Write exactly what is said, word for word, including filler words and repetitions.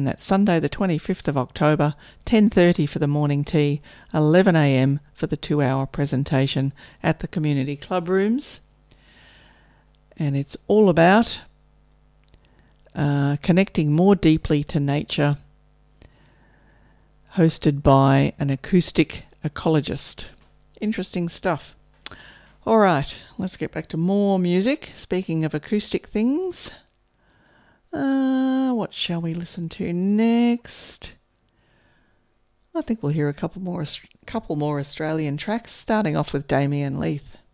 and that's Sunday the twenty-fifth of October, ten thirty for the morning tea, eleven a m for the two-hour presentation at the Community Club Rooms. And it's all about uh, connecting more deeply to nature, hosted by an acoustic ecologist. Interesting stuff. All right, let's get back to more music. Speaking of acoustic things, uh, what shall we listen to next? I think we'll hear a couple more, couple more Australian tracks, starting off with Damien Leith.